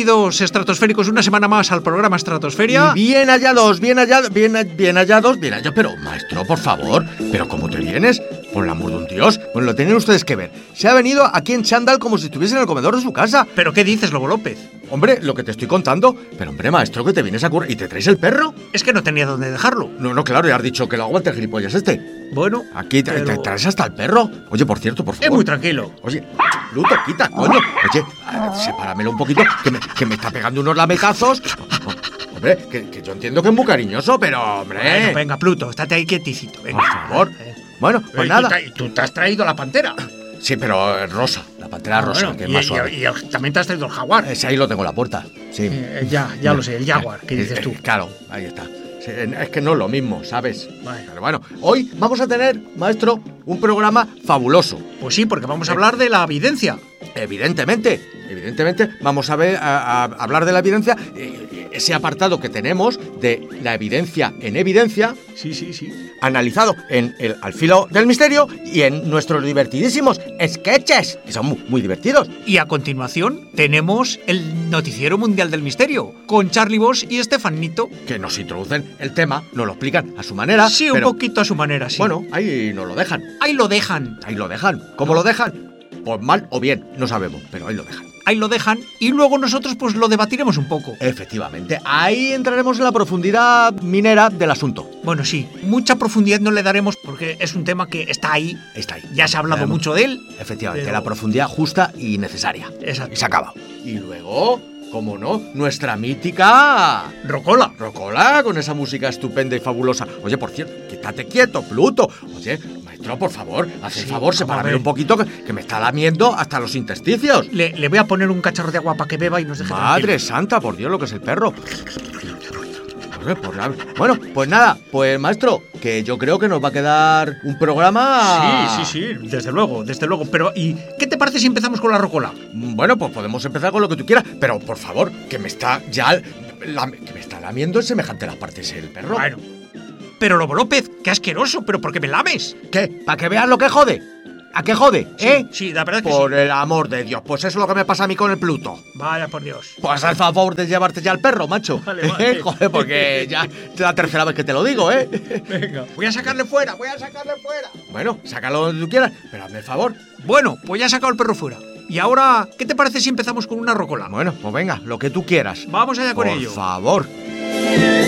Bienvenidos, estratosféricos, una semana más al programa Estratosferia. Y bien hallados. Pero, maestro, por favor, ¿pero cómo te vienes? Por el amor de un Dios. Bueno, lo tienen ustedes que ver. Se ha venido aquí en chándal como si estuviese en el comedor de su casa. ¿Pero qué dices, Lobo López? Hombre, lo que te estoy contando. Pero, hombre, maestro, que te vienes a currar y te traes el perro. Es que no tenía dónde dejarlo. No, claro, ya has dicho que lo aguante el gilipollas este. Bueno, Aquí te traes hasta el perro. Oye, por cierto, por favor. es muy tranquilo. Oye, Pluto, quita, coño. Oye, sepáramelo un poquito, que me está pegando unos lametazos. Hombre, que yo entiendo que es muy cariñoso, pero, hombre. Bueno, venga, Pluto, estate ahí quieticito. Venga. Por favor. Bueno, pues nada. Tú te has traído la pantera. Sí, pero rosa, la pantera rosa, Bueno, que es más suave. y también te has traído el jaguar. Ese ahí lo tengo en la puerta, sí. Ya lo sé, el jaguar, ¿qué dices tú? Claro, ahí está. Sí, es que no es lo mismo, ¿sabes? Bueno. Pero bueno, hoy vamos a tener, maestro, un programa fabuloso. Pues sí, porque vamos a hablar de la evidencia. Evidentemente, vamos a hablar de la evidencia, ese apartado que tenemos de la evidencia en evidencia, Sí. analizado en el Al filo del misterio y en nuestros divertidísimos sketches, que son muy divertidos. Y a continuación tenemos el Noticiero Mundial del Misterio, con Charlie Bosch y Estefanito. Que nos introducen el tema, nos lo explican a su manera. Sí, pero, un poquito a su manera, sí. Bueno, ahí nos lo dejan. Ahí lo dejan. ¿Cómo lo dejan? Pues mal o bien, no sabemos, pero ahí lo dejan. Ahí lo dejan y luego nosotros pues lo debatiremos un poco. Efectivamente, ahí entraremos en la profundidad minera del asunto. Bueno, sí, mucha profundidad no le daremos porque es un tema que está ahí. Está ahí. Ya se ha hablado mucho de él. Efectivamente, pero... la profundidad justa y necesaria. Exacto. Y se acaba. Y luego, ¿cómo no? Nuestra mítica Rocola. Rocola, con esa música estupenda y fabulosa. Oye, por cierto, quítate quieto, Pluto. Oye, maestro, por favor, haz el favor, sepárame un poquito, que me está lamiendo hasta los intersticios. Le voy a poner un cacharro de agua para que beba y nos deje Madre tranquilo. santa, por Dios, lo que es el perro. Bueno, pues nada, pues maestro, que yo creo que nos va a quedar un programa... Sí, desde luego. Pero, ¿y qué te parece si empezamos con la rocola? Bueno, pues podemos empezar con lo que tú quieras, pero por favor, que me está ya... que me está lamiendo en semejante las partes el perro. Bueno. Pero Lobo López, qué asqueroso, pero ¿por qué me lames? ¿Qué? ¿Para que veas lo que jode? ¿A qué jode? Sí, la verdad que Por sí. el amor de Dios, pues eso es lo que me pasa a mí con el Pluto. Vaya por Dios. Pues haz el favor de llevarte ya al perro, macho. Vale. Joder, porque ya es la tercera vez que te lo digo, Venga. Voy a sacarle fuera. Bueno, sácalo donde tú quieras, pero hazme el favor. Bueno, pues ya he sacado el perro fuera. Y ahora, ¿qué te parece si empezamos con una rocola? Bueno, pues venga, lo que tú quieras. Vamos allá con Por ello. favor.